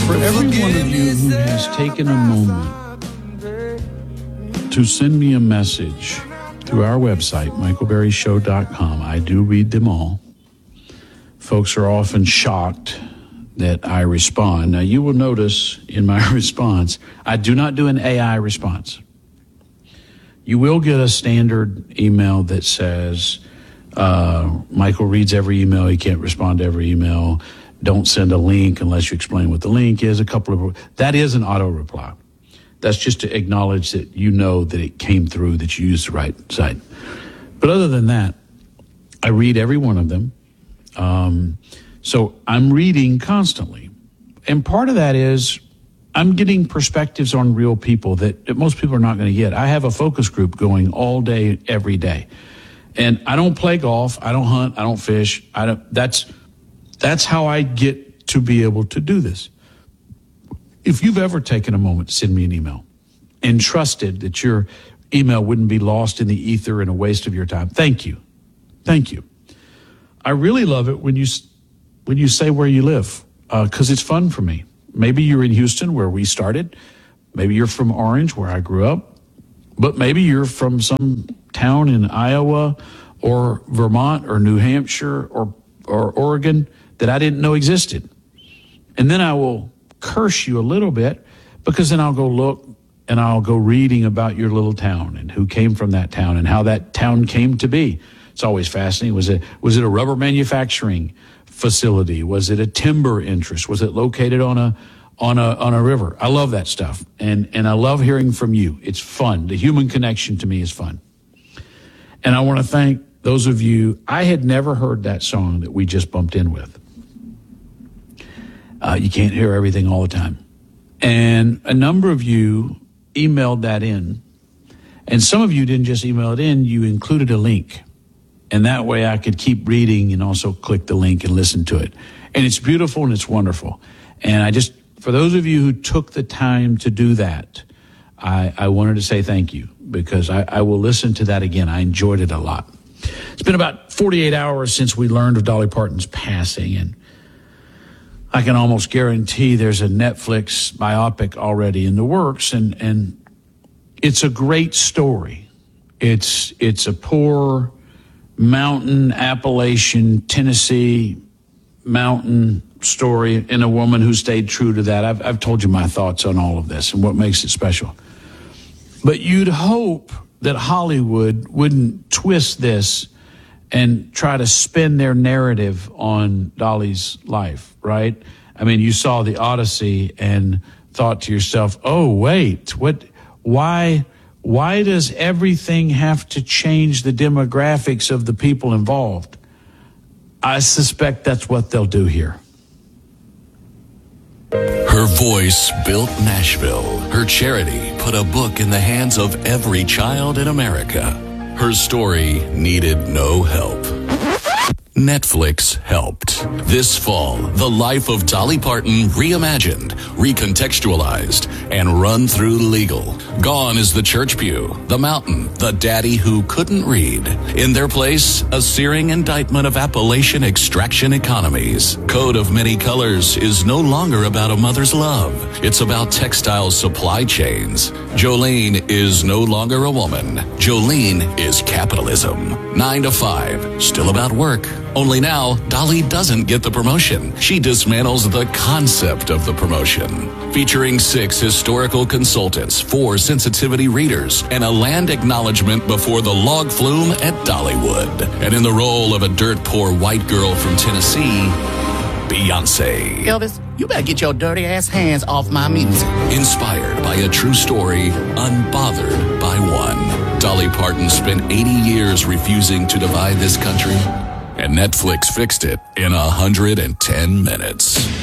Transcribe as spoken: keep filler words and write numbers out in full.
For every one of you who has taken a moment to send me a message through our website, michael berry show dot com, I do read them all. Folks are often shocked that I respond. Now, you will notice in my response, I do not do an A I response. You will get a standard email that says, uh, Michael reads every email. He can't respond to every email. Don't send a link unless you explain what the link is. A couple of, that is an auto reply. That's just to acknowledge that you know that it came through, that you used the right site. But other than that, I read every one of them. Um, so I'm reading constantly. And part of that is I'm getting perspectives on real people that, that most people are not going to get. I have a focus group going all day, every day. And I don't play golf. I don't hunt. I don't fish. I don't, that's, that's how I get to be able to do this. If you've ever taken a moment to send me an email and trusted that your email wouldn't be lost in the ether and a waste of your time, thank you. Thank you. I really love it when you when you say where you live, because uh, it's fun for me. Maybe you're in Houston, where we started. Maybe you're from Orange, where I grew up. But maybe you're from some town in Iowa or Vermont or New Hampshire or, or Oregon that I didn't know existed. And then I will curse you a little bit, because then I'll go look and I'll go reading about your little town and who came from that town and how that town came to be. It's always fascinating. Was it, was it a rubber manufacturing facility? Was it a timber interest? Was it located on a, on a, on a river? I love that stuff. And, and I love hearing from you. It's fun. The human connection to me is fun. And I want to thank those of you. I had never heard that song that we just bumped in with. Uh, you can't hear everything all the time. And a number of you emailed that in. And some of you didn't just email it in, you included a link. And that way I could keep reading and also click the link and listen to it. And it's beautiful and it's wonderful. And I just, for those of you who took the time to do that, I, I wanted to say thank you, because I, I will listen to that again. I enjoyed it a lot. It's been about forty-eight hours since we learned of Dolly Parton's passing, and I can almost guarantee there's a Netflix biopic already in the works, and, and it's a great story. It's, it's a poor mountain, Appalachian, Tennessee mountain story, and a woman who stayed true to that. I've, I've told you my thoughts on all of this and what makes it special. But you'd hope that Hollywood wouldn't twist this and try to spin their narrative on Dolly's life, right? I mean, you saw the Odyssey and thought to yourself, oh, wait, what, why, why does everything have to change the demographics of the people involved? I suspect that's what they'll do here. Her voice built Nashville. Her charity put a book in the hands of every child in America. Her story needed no help. Netflix helped. This fall, the life of Dolly Parton reimagined, recontextualized, and run through legal. Gone is the church pew, the mountain, the daddy who couldn't read. In their place, a searing indictment of Appalachian extraction economies. Code of Many Colors is no longer about a mother's love. It's about textile supply chains. Jolene is no longer a woman. Jolene is capitalism. Nine to five, still about work. Only now, Dolly doesn't get the promotion. She dismantles the concept of the promotion. Featuring six historical consultants, four sensitivity readers, and a land acknowledgement before the log flume at Dollywood. And in the role of a dirt-poor white girl from Tennessee, Beyonce. Elvis, you better get your dirty ass hands off my music. Inspired by a true story, unbothered by one. Dolly Parton spent eighty years refusing to divide this country, and Netflix fixed it in one hundred ten minutes.